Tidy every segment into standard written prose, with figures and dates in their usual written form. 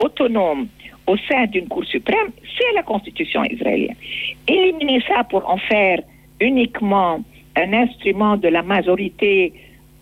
autonome au sein d'une Cour suprême, c'est la Constitution israélienne. Éliminer ça pour en faire uniquement un instrument de la majorité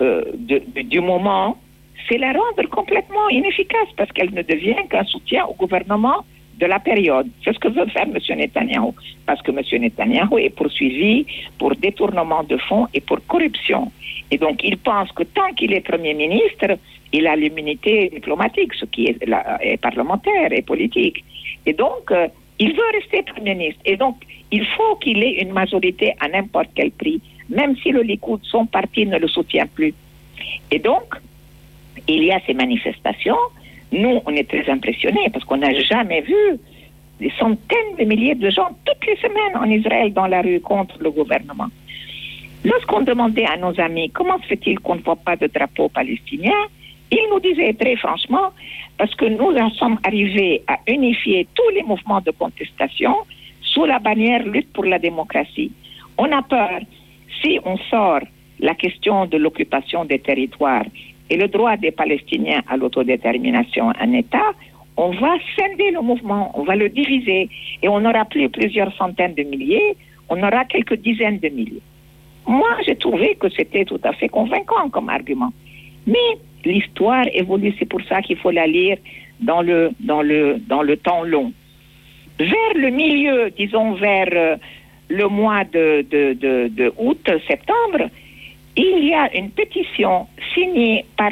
du moment, c'est la rendre complètement inefficace parce qu'elle ne devient qu'un soutien au gouvernement de la période. C'est ce que veut faire M. Netanyahou. Parce que M. Netanyahou est poursuivi pour détournement de fonds et pour corruption. Et donc, il pense que tant qu'il est Premier ministre, il a l'immunité diplomatique, ce qui est parlementaire et politique. Et donc, il veut rester Premier ministre. Et donc, il faut qu'il ait une majorité à n'importe quel prix, même si le Likoud, son parti, ne le soutient plus. Et donc, il y a ces manifestations. Nous, on est très impressionnés parce qu'on n'a jamais vu des centaines de milliers de gens toutes les semaines en Israël dans la rue contre le gouvernement. Lorsqu'on demandait à nos amis comment se fait-il qu'on ne voit pas de drapeau palestinien, ils nous disaient très franchement, parce que nous en sommes arrivés à unifier tous les mouvements de contestation sous la bannière lutte pour la démocratie. On a peur, si on sort la question de l'occupation des territoires et le droit des Palestiniens à l'autodétermination en État, on va scinder le mouvement, on va le diviser et on n'aura plus plusieurs centaines de milliers, on aura quelques dizaines de milliers. Moi, j'ai trouvé que c'était tout à fait convaincant comme argument. Mais l'histoire évolue, c'est pour ça qu'il faut la lire dans le temps long. Vers le milieu, disons vers le mois de août, septembre, il y a une pétition signée par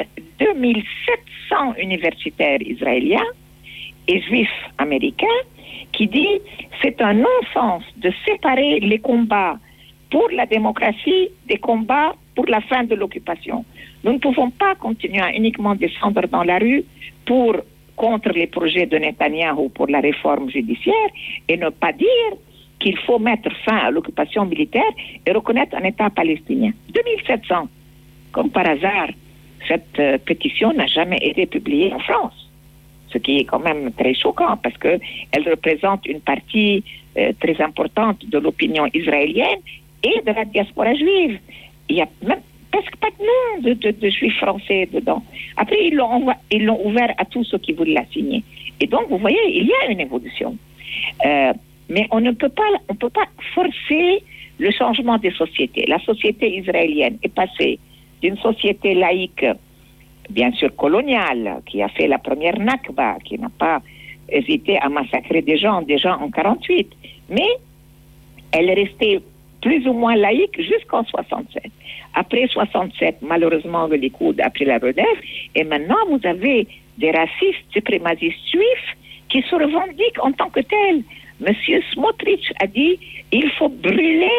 2700 universitaires israéliens et juifs américains qui dit c'est un non-sens de séparer les combats pour la démocratie des combats pour la fin de l'occupation. Nous ne pouvons pas continuer à uniquement descendre dans la rue contre les projets de Netanyahou pour la réforme judiciaire et ne pas dire qu'il faut mettre fin à l'occupation militaire et reconnaître un État palestinien. 2700. Comme par hasard, cette pétition n'a jamais été publiée en France, ce qui est quand même très choquant parce qu'elle représente une partie très importante de l'opinion israélienne et de la diaspora juive. Il n'y a même presque pas de nom de juifs français dedans. Après, ils l'ont ouvert à tous ceux qui voulaient la signer. Et donc, vous voyez, il y a une évolution. Mais on ne peut pas forcer le changement des sociétés. La société israélienne est passée d'une société laïque, bien sûr coloniale, qui a fait la première Nakba, qui n'a pas hésité à massacrer des gens en 1948, mais elle est restée plus ou moins laïque jusqu'en 67. Après 67, malheureusement, le Likoud a pris la relève, et maintenant vous avez des racistes suprémacistes juifs qui se revendiquent en tant que tels. Monsieur Smotrich a dit il faut brûler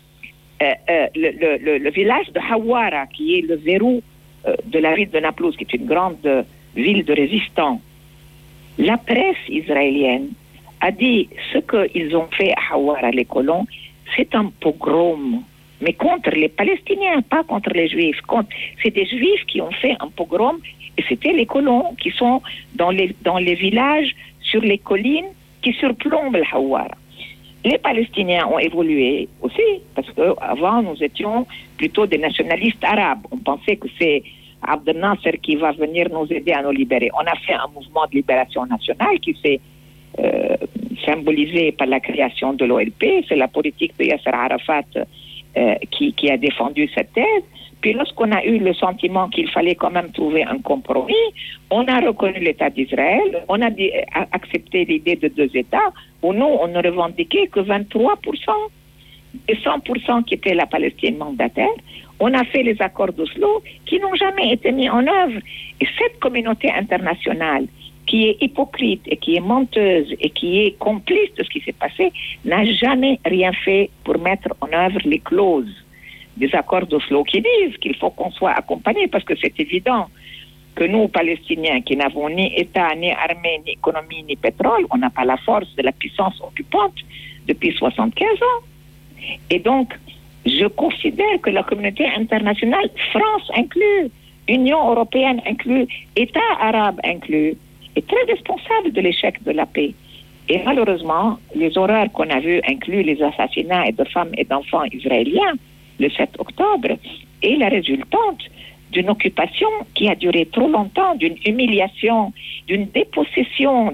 le village de Hawara, qui est le verrou de la ville de Naplouse, qui est une grande ville de résistants. La presse israélienne a dit ce qu'ils ont fait à Hawara, les colons, c'est un pogrom, mais contre les Palestiniens, pas contre les Juifs. C'est des Juifs qui ont fait un pogrom, et c'était les colons qui sont dans les villages, sur les collines, qui surplombent le Hawara. Les Palestiniens ont évolué aussi, parce qu'avant, nous étions plutôt des nationalistes arabes. On pensait que c'est Abdel Nasser qui va venir nous aider à nous libérer. On a fait un mouvement de libération nationale qui s'est symbolisé par la création de l'OLP. C'est la politique de Yasser Arafat qui a défendu cette thèse. Puis lorsqu'on a eu le sentiment qu'il fallait quand même trouver un compromis, on a reconnu l'État d'Israël, on a accepté l'idée de 2 États, où nous, on ne revendiquait que 23% et 100% qui était la Palestine mandataire. On a fait les accords d'Oslo qui n'ont jamais été mis en œuvre. Et cette communauté internationale qui est hypocrite et qui est menteuse et qui est complice de ce qui s'est passé, n'a jamais rien fait pour mettre en œuvre les clauses des accords d'Oslo qui disent qu'il faut qu'on soit accompagné, parce que c'est évident que nous, Palestiniens, qui n'avons ni État, ni armée, ni économie, ni pétrole, on n'a pas la force de la puissance occupante depuis 75 ans. Et donc, je considère que la communauté internationale, France inclus, Union européenne inclus, États arabes inclus, est très responsable de l'échec de la paix. Et malheureusement, les horreurs qu'on a vues incluent les assassinats de femmes et d'enfants israéliens le 7 octobre et la résultante d'une occupation qui a duré trop longtemps, d'une humiliation, d'une dépossession